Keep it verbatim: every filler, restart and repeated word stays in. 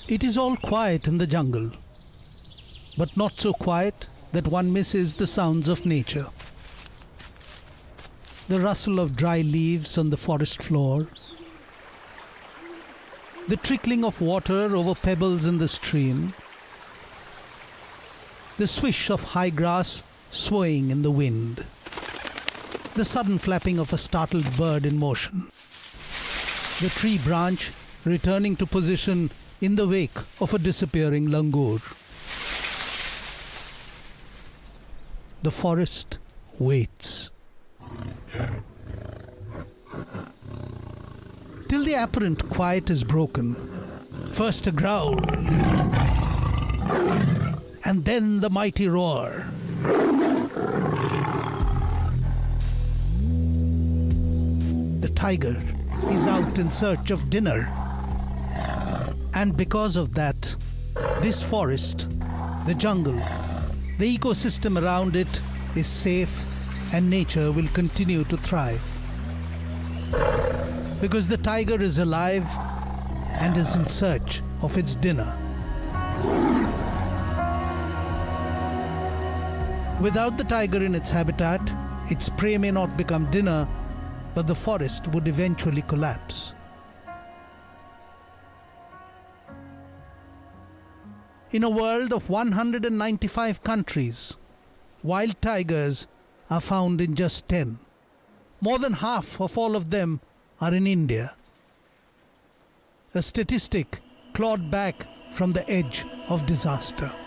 It is all quiet in the jungle, but not so quiet that one misses the sounds of nature. The rustle of dry leaves on the forest floor, the trickling of water over pebbles in the stream, the swish of high grass swaying in the wind, the sudden flapping of a startled bird in motion, the tree branch returning to position in the wake of a disappearing langur. The forest waits till the apparent quiet is broken. First a growl, and then the mighty roar. The tiger is out in search of dinner. And because of that, this forest, the jungle, the ecosystem around it is safe, and nature will continue to thrive. Because the tiger is alive and is in search of its dinner. Without the tiger in its habitat, its prey may not become dinner, but the forest would eventually collapse. In a world of one hundred ninety-five countries, wild tigers are found in just ten. More than half of all of them are in India. A statistic clawed back from the edge of disaster.